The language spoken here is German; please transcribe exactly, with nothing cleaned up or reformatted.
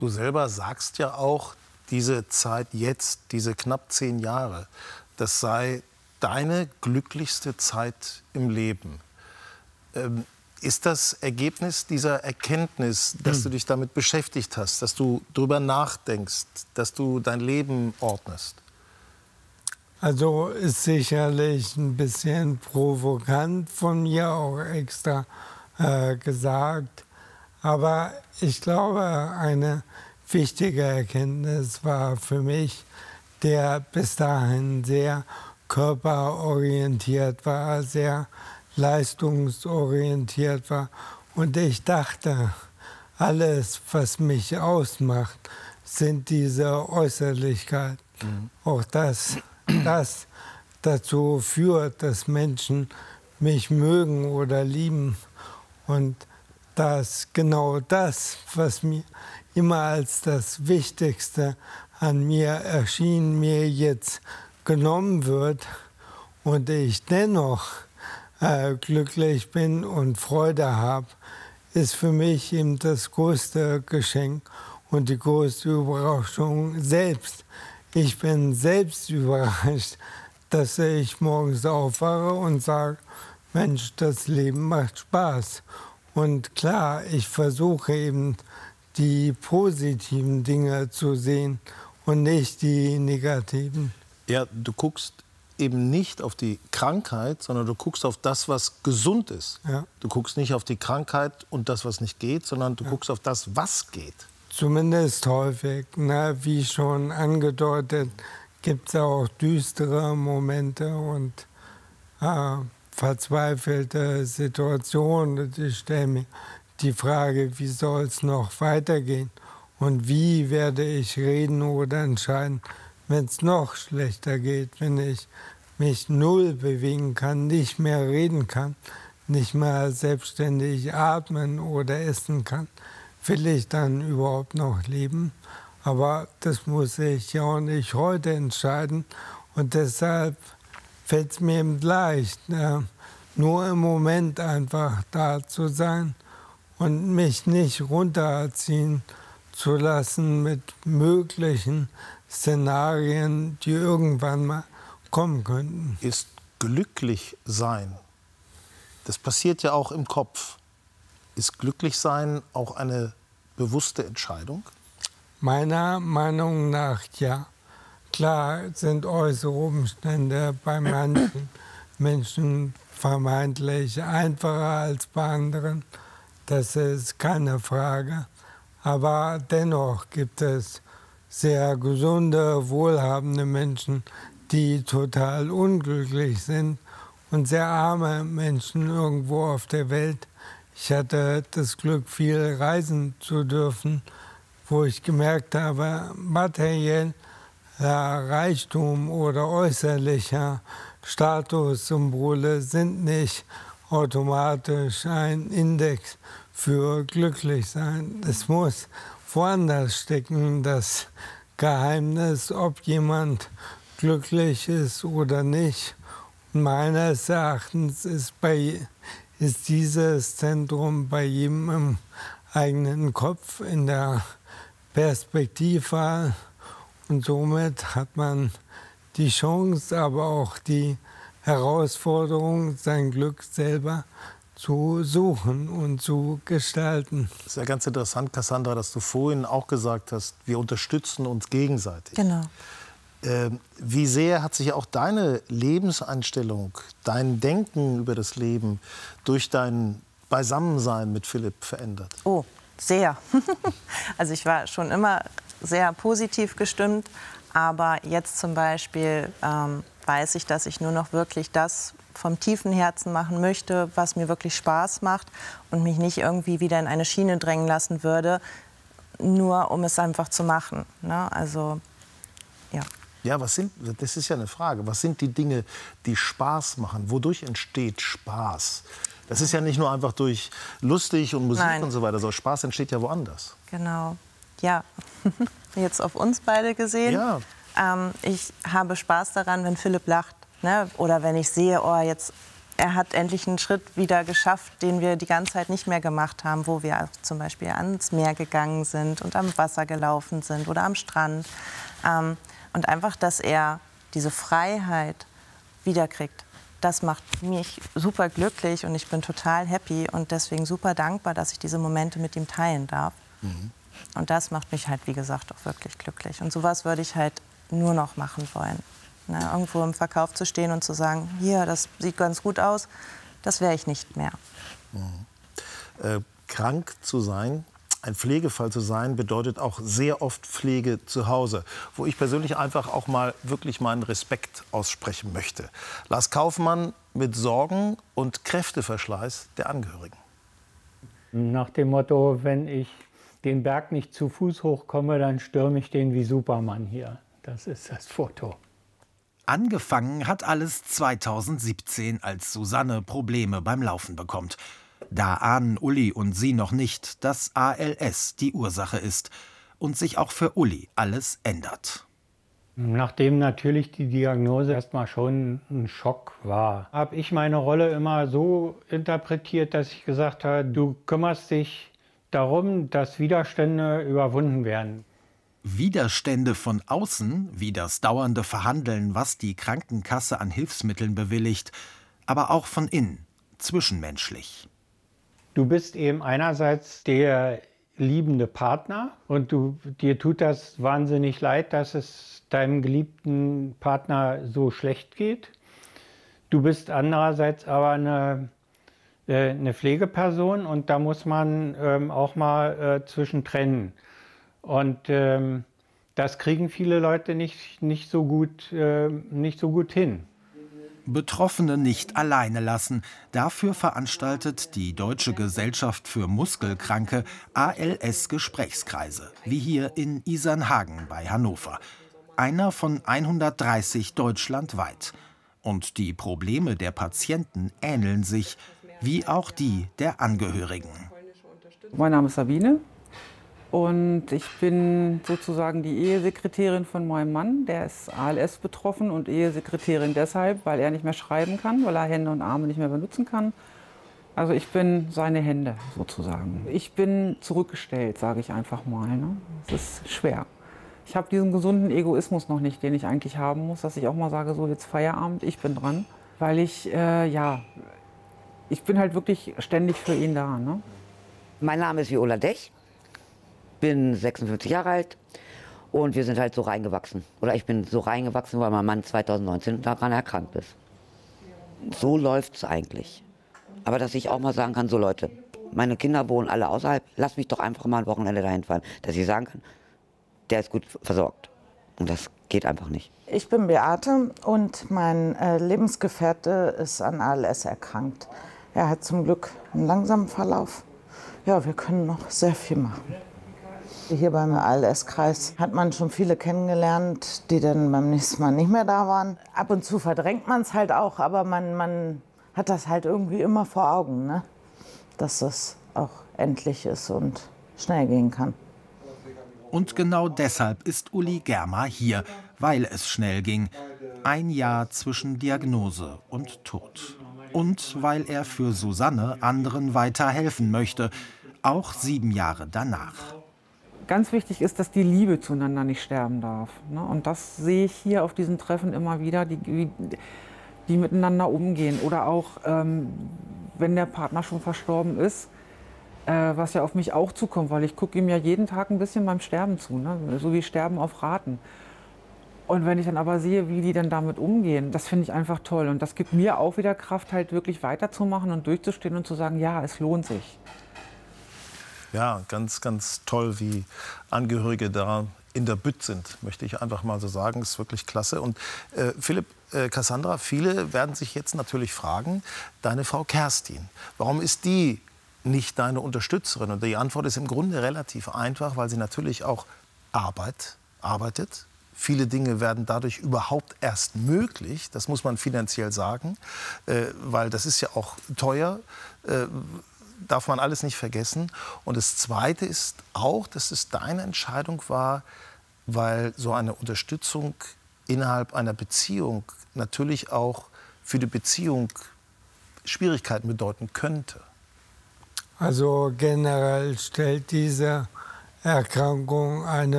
Du selber sagst ja auch, diese Zeit jetzt, diese knapp zehn Jahre, das sei deine glücklichste Zeit im Leben. Ähm, ist das Ergebnis dieser Erkenntnis, dass hm. du dich damit beschäftigt hast, dass du darüber nachdenkst, dass du dein Leben ordnest? Also ist sicherlich ein bisschen provokant von mir auch extra äh, gesagt. Aber ich glaube, eine wichtige Erkenntnis war für mich, der bis dahin sehr körperorientiert war, sehr leistungsorientiert war. Und ich dachte, alles, was mich ausmacht, sind diese Äußerlichkeiten. Mhm. Auch das, das dazu führt, dass Menschen mich mögen oder lieben. Und dass genau das, was mir immer als das Wichtigste an mir erschien, mir jetzt genommen wird und ich dennoch äh, glücklich bin und Freude habe, ist für mich eben das größte Geschenk und die größte Überraschung selbst. Ich bin selbst überrascht, dass ich morgens aufwache und sage, Mensch, das Leben macht Spaß. Und klar, ich versuche eben die positiven Dinge zu sehen und nicht die negativen. Ja, du guckst eben nicht auf die Krankheit, sondern du guckst auf das, was gesund ist. Ja. Du guckst nicht auf die Krankheit und das, was nicht geht, sondern du ja. guckst auf das, was geht. Zumindest häufig. Na, wie schon angedeutet, gibt es auch düstere Momente und äh, verzweifelte Situationen. Ich stelle mir die Frage, wie soll es noch weitergehen? Und wie werde ich reden oder entscheiden, wenn es noch schlechter geht, wenn ich mich null bewegen kann, nicht mehr reden kann, nicht mehr selbstständig atmen oder essen kann? Will ich dann überhaupt noch leben? Aber das muss ich ja auch nicht heute entscheiden. Und deshalb fällt es mir eben leicht, äh, nur im Moment einfach da zu sein und mich nicht runterziehen zu lassen mit möglichen Szenarien, die irgendwann mal kommen könnten. Ist glücklich sein, das passiert ja auch im Kopf. Ist glücklich sein auch eine bewusste Entscheidung? Meiner Meinung nach ja. Klar sind äußere Umstände bei manchen Menschen vermeintlich einfacher als bei anderen. Das ist keine Frage. Aber dennoch gibt es sehr gesunde, wohlhabende Menschen, die total unglücklich sind und sehr arme Menschen irgendwo auf der Welt. Ich hatte das Glück, viel reisen zu dürfen, wo ich gemerkt habe, materiell Reichtum oder äußerlicher Statussymbole sind nicht automatisch ein Index für Glücklichsein. Es muss woanders stecken, das Geheimnis, ob jemand glücklich ist oder nicht. Und meines Erachtens ist, bei, ist dieses Zentrum bei jedem im eigenen Kopf, in der Perspektive. Und somit hat man die Chance, aber auch die Herausforderung, sein Glück selber zu suchen und zu gestalten. Das ist ja ganz interessant, Cassandra, dass du vorhin auch gesagt hast, wir unterstützen uns gegenseitig. Genau. Ähm, wie sehr hat sich auch deine Lebenseinstellung, dein Denken über das Leben durch dein Beisammensein mit Philipp verändert? Oh, sehr. Also ich war schon immer sehr positiv gestimmt, aber jetzt zum Beispiel ähm, weiß ich, dass ich nur noch wirklich das vom tiefen Herzen machen möchte, was mir wirklich Spaß macht und mich nicht irgendwie wieder in eine Schiene drängen lassen würde, nur um es einfach zu machen. Ne? Also, ja. Ja, was sind, das ist ja eine Frage. Was sind die Dinge, die Spaß machen? Wodurch entsteht Spaß? Das ist ja nicht nur einfach durch lustig und Musik Nein. und so weiter, sondern Spaß entsteht ja woanders. Genau. Ja, jetzt auf uns beide gesehen. Ja. Ähm, ich habe Spaß daran, wenn Philipp lacht. Ne? Oder wenn ich sehe, oh, jetzt er hat endlich einen Schritt wieder geschafft, den wir die ganze Zeit nicht mehr gemacht haben, wo wir zum Beispiel ans Meer gegangen sind und am Wasser gelaufen sind oder am Strand. Ähm, und einfach, dass er diese Freiheit wiederkriegt, das macht mich super glücklich und ich bin total happy und deswegen super dankbar, dass ich diese Momente mit ihm teilen darf. Mhm. Und das macht mich halt, wie gesagt, auch wirklich glücklich. Und sowas würde ich halt nur noch machen wollen. Ne, irgendwo im Verkauf zu stehen und zu sagen, hier, das sieht ganz gut aus, das wäre ich nicht mehr. Mhm. Äh, krank zu sein, ein Pflegefall zu sein, bedeutet auch sehr oft Pflege zu Hause, wo ich persönlich einfach auch mal wirklich meinen Respekt aussprechen möchte. Lars Kaufmann mit Sorgen und Kräfteverschleiß der Angehörigen. Nach dem Motto, wenn ich den Berg nicht zu Fuß hochkomme, dann stürme ich den wie Superman hier. Das ist das Foto. Angefangen hat alles zweitausendsiebzehn, als Susanne Probleme beim Laufen bekommt. Da ahnen Uli und sie noch nicht, dass A L S die Ursache ist und sich auch für Uli alles ändert. Nachdem natürlich die Diagnose erstmal schon ein Schock war, habe ich meine Rolle immer so interpretiert, dass ich gesagt habe, du kümmerst dich darum, dass Widerstände überwunden werden. Widerstände von außen, wie das dauernde Verhandeln, was die Krankenkasse an Hilfsmitteln bewilligt, aber auch von innen, zwischenmenschlich. Du bist eben einerseits der liebende Partner und du, dir tut das wahnsinnig leid, dass es deinem geliebten Partner so schlecht geht. Du bist andererseits aber eine, äh, eine Pflegeperson und da muss man ähm, auch mal äh, zwischen trennen. Und ähm, das kriegen viele Leute nicht, nicht, so gut, äh, nicht so gut hin. Betroffene nicht alleine lassen. Dafür veranstaltet die Deutsche Gesellschaft für Muskelkranke A L S-Gesprächskreise, wie hier in Isernhagen bei Hannover. Einer von hundertdreißig deutschlandweit. Und die Probleme der Patienten ähneln sich, wie auch die der Angehörigen. Mein Name ist Sabine. Und ich bin sozusagen die Ehesekretärin von meinem Mann. Der ist A L S betroffen und Ehesekretärin deshalb, weil er nicht mehr schreiben kann, weil er Hände und Arme nicht mehr benutzen kann. Also ich bin seine Hände sozusagen. Ich bin zurückgestellt, sage ich einfach mal. Ne? Es ist schwer. Ich habe diesen gesunden Egoismus noch nicht, den ich eigentlich haben muss, dass ich auch mal sage, so jetzt Feierabend, ich bin dran. Weil ich, äh, ja, ich bin halt wirklich ständig für ihn da. Ne? Mein Name ist Viola Dech. Bin sechsundfünfzig Jahre alt und wir sind halt so reingewachsen. Oder ich bin so reingewachsen, weil mein Mann zweitausendneunzehn daran erkrankt ist. So läuft es eigentlich. Aber dass ich auch mal sagen kann, so Leute, meine Kinder wohnen alle außerhalb, lass mich doch einfach mal ein Wochenende dahin fahren. Dass ich sagen kann, der ist gut versorgt. Und das geht einfach nicht. Ich bin Beate und mein äh, Lebensgefährte ist an A L S erkrankt. Er hat zum Glück einen langsamen Verlauf. Ja, wir können noch sehr viel machen. Hier beim A L S-Kreis hat man schon viele kennengelernt, die dann beim nächsten Mal nicht mehr da waren. Ab und zu verdrängt man es halt auch, aber man, man hat das halt irgendwie immer vor Augen, ne? Dass es auch endlich ist und schnell gehen kann. Und genau deshalb ist Uli Germer hier, weil es schnell ging. Ein Jahr zwischen Diagnose und Tod. Und weil er für Susanne anderen weiterhelfen möchte, auch sieben Jahre danach. Ganz wichtig ist, dass die Liebe zueinander nicht sterben darf. Ne? Und das sehe ich hier auf diesen Treffen immer wieder, die, die miteinander umgehen. Oder auch, ähm, wenn der Partner schon verstorben ist, äh, was ja auf mich auch zukommt, weil ich gucke ihm ja jeden Tag ein bisschen beim Sterben zu, ne? So wie Sterben auf Raten. Und wenn ich dann aber sehe, wie die dann damit umgehen, das finde ich einfach toll. Und das gibt mir auch wieder Kraft, halt wirklich weiterzumachen und durchzustehen und zu sagen, ja, es lohnt sich. Ja, ganz, ganz toll, wie Angehörige da in der Bütt sind, möchte ich einfach mal so sagen. Das ist wirklich klasse. Und äh, Philipp, äh, Cassandra, viele werden sich jetzt natürlich fragen, deine Frau Kerstin, warum ist die nicht deine Unterstützerin? Und die Antwort ist im Grunde relativ einfach, weil sie natürlich auch Arbeit, arbeitet. Viele Dinge werden dadurch überhaupt erst möglich, das muss man finanziell sagen, äh, weil das ist ja auch teuer. Äh, darf man alles nicht vergessen. Und das Zweite ist auch, dass es deine Entscheidung war, weil so eine Unterstützung innerhalb einer Beziehung natürlich auch für die Beziehung Schwierigkeiten bedeuten könnte? Also generell stellt diese Erkrankung eine